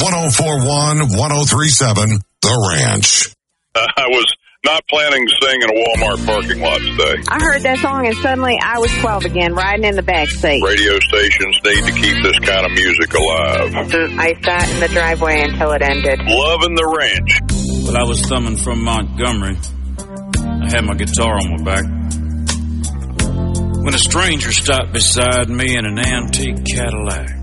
1041, 1037, The Ranch. I was not planning to sing in a Walmart parking lot today. I heard that song and suddenly I was 12 again, riding in the back seat. Radio stations need to keep this kind of music alive. I sat in the driveway until it ended. Loving the Ranch. Well, I was thumbing from Montgomery. I had my guitar on my back when a stranger stopped beside me in an antique Cadillac.